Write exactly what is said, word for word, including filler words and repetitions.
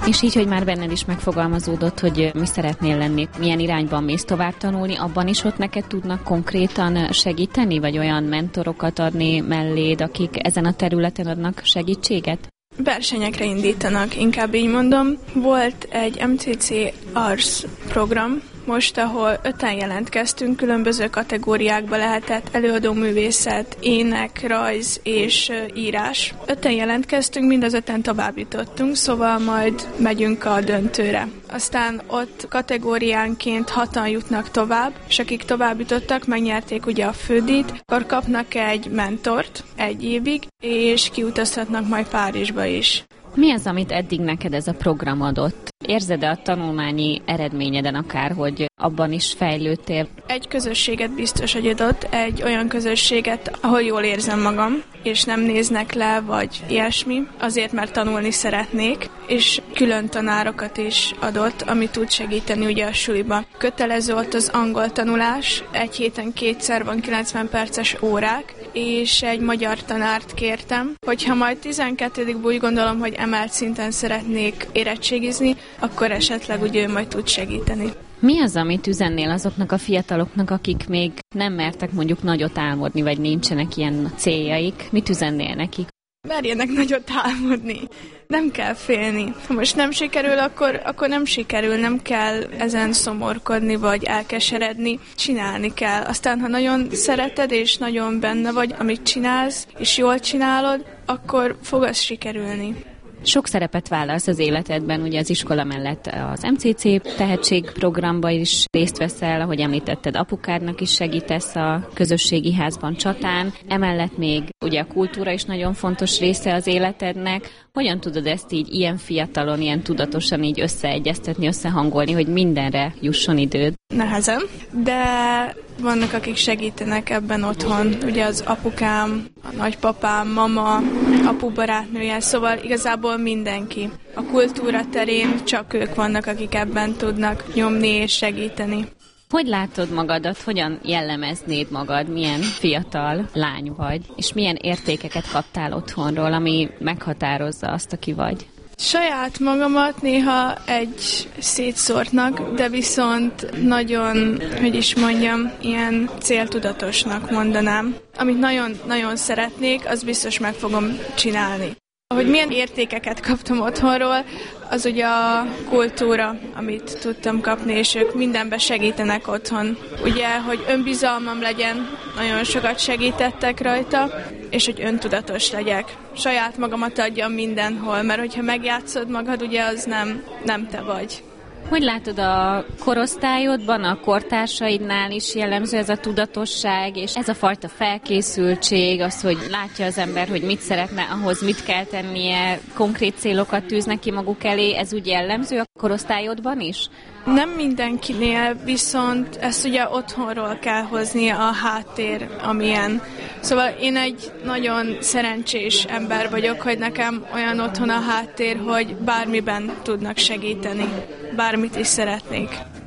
És így, hogy már benned is megfogalmazódott, hogy mi szeretnél lenni, milyen irányban mész tovább tanulni, abban is ott neked tudnak konkrétan segíteni, vagy olyan mentorokat adni melléd, akik ezen a területen adnak segítséget? Versenyekre indítanak, inkább így mondom. Volt egy em cé cé Ars program, most, ahol öten jelentkeztünk, különböző kategóriákba lehetett előadó művészet, ének, rajz és írás. Öten jelentkeztünk, mind az öten tovább jutottunk, szóval majd megyünk a döntőre. Aztán ott kategóriánként hatan jutnak tovább, és akik tovább jutottak, megnyerték ugye a fődíjt, akkor kapnak egy mentort egy évig, és kiutazhatnak majd Párizsba is. Mi az, amit eddig neked ez a program adott? Érzed-e a tanulmányi eredményeden akár, hogy abban is fejlődtél? Egy közösséget biztos, hogy adott, egy olyan közösséget, ahol jól érzem magam, és nem néznek le, vagy ilyesmi, azért, mert tanulni szeretnék, és külön tanárokat is adott, ami tud segíteni ugye a suliba. Kötelező ott az angol tanulás, egy héten kétszer van kilencven perces órák, és egy magyar tanárt kértem, hogyha majd tizenkettődikben úgy gondolom, hogy emelt szinten szeretnék érettségizni, akkor esetleg ugye ő majd tud segíteni. Mi az, amit üzennél azoknak a fiataloknak, akik még nem mertek mondjuk nagyot álmodni, vagy nincsenek ilyen céljaik? Mit üzennél nekik? Merjenek nagyot álmodni. Nem kell félni. Ha most nem sikerül, akkor, akkor nem sikerül. Nem kell ezen szomorkodni, vagy elkeseredni. Csinálni kell. Aztán, ha nagyon szereted, és nagyon benne vagy, amit csinálsz, és jól csinálod, akkor fog az sikerülni. Sok szerepet vállalsz az életedben, ugye az iskola mellett az em cé cé tehetségprogramban is részt veszel, ahogy említetted, apukádnak is segítesz a közösségi házban Csatán, emellett még ugye a kultúra is nagyon fontos része az életednek. Hogyan tudod ezt így ilyen fiatalon, ilyen tudatosan így összeegyeztetni, összehangolni, hogy mindenre jusson időd? Nehezen, de vannak, akik segítenek ebben otthon. Ugye az apukám, a nagypapám, mama, apu barátnője, szóval igazából mindenki. A kultúra terén csak ők vannak, akik ebben tudnak nyomni és segíteni. Hogy látod magadat, hogyan jellemeznéd magad, milyen fiatal lány vagy, és milyen értékeket kaptál otthonról, ami meghatározza azt, aki vagy? Saját magamat néha egy szétszórtnak, de viszont nagyon, hogy is mondjam, ilyen céltudatosnak mondanám. Amit nagyon-nagyon szeretnék, az biztos meg fogom csinálni. Hogy milyen értékeket kaptam otthonról, az ugye a kultúra, amit tudtam kapni, és ők mindenben segítenek otthon. Ugye, hogy önbizalmam legyen, nagyon sokat segítettek rajta, és hogy öntudatos legyek. Saját magamat adjam mindenhol, mert hogyha megjátszod magad, ugye az nem, nem te vagy. Hogy látod a korosztályodban, a kortársaidnál is jellemző ez a tudatosság, és ez a fajta felkészültség, az, hogy látja az ember, hogy mit szeretne, ahhoz mit kell tennie, konkrét célokat tűznek ki maguk elé, ez úgy jellemző a korosztályodban is? Nem mindenkinél, viszont ezt ugye otthonról kell hozni a háttér, amilyen. Szóval én egy nagyon szerencsés ember vagyok, hogy nekem olyan otthon a háttér, hogy bármiben tudnak segíteni, bármit is szeretnék.